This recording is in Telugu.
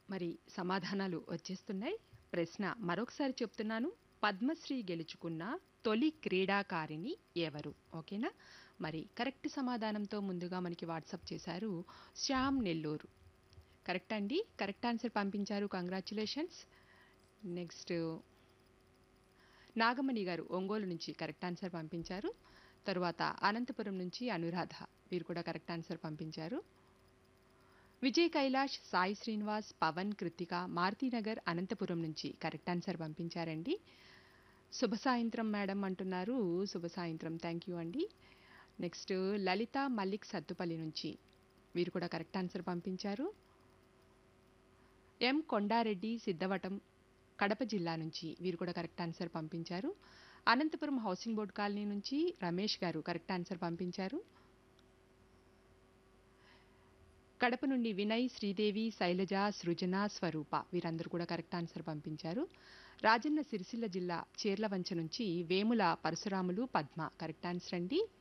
మరి సమాధానాలు వచ్చేస్తున్నాయి. ప్రశ్న మరొకసారి చెప్తున్నాను. పద్మశ్రీ గెలుచుకున్న తొలి క్రీడాకారిణి ఎవరు? ఓకేనా? మరి కరెక్ట్ సమాధానంతో ముందుగా మనకి వాట్సాప్ చేశారు శ్యామ్ నెల్లూరు. కరెక్ట్ అండి. కరెక్ట్ ఆన్సర్ పంపించారు. కంగ్రాచ్యులేషన్స్. నెక్స్ట్ నాగమణి గారు ఒంగోలు నుంచి కరెక్ట్ ఆన్సర్ పంపించారు. తరువాత అనంతపురం నుంచి అనురాధ, వీరు కూడా కరెక్ట్ ఆన్సర్ పంపించారు. విజయ్ కైలాష్, సాయి శ్రీనివాస్, పవన్, కృతిక మారుతీనగర్ అనంతపురం నుంచి కరెక్ట్ ఆన్సర్ పంపించారండి. శుభ సాయంత్రం మేడం అంటున్నారు. శుభ సాయంత్రం, థ్యాంక్ యూ అండి. నెక్స్ట్ లలిత మల్లిక్ సత్తుపల్లి నుంచి, వీరు కూడా కరెక్ట్ ఆన్సర్ పంపించారు. ఎం కొండారెడ్డి సిద్ధవటం కడప జిల్లా నుంచి, వీరు కూడా కరెక్ట్ ఆన్సర్ పంపించారు. అనంతపురం హౌసింగ్ బోర్డ్ కాలనీ నుంచి రమేష్ గారు కరెక్ట్ ఆన్సర్ పంపించారు. కడప నుండి వినయ్, శ్రీదేవి, శైలజ, సృజన, స్వరూప, వీరందరూ కూడా కరెక్ట్ ఆన్సర్ పంపించారు. రాజన్న సిరిసిల్ల జిల్లా చీర్లవంచ నుంచి వేముల పరశురాములు, పద్మ కరెక్ట్ ఆన్సర్ అండి.